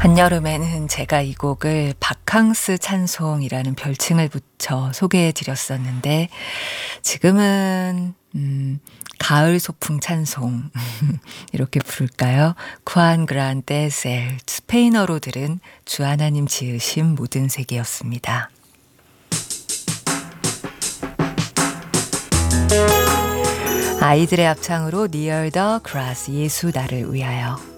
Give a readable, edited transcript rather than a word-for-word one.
한여름에는 제가 이 곡을 바캉스 찬송이라는 별칭을 붙여 소개해 드렸었는데 지금은 가을 소풍 찬송 이렇게 부를까요? 쿠안 그란데 셀, 스페인어로 들은 주 하나님 지으신 모든 세계였습니다. 아이들의 합창으로 Near the Cross, 예수 나를 위하여.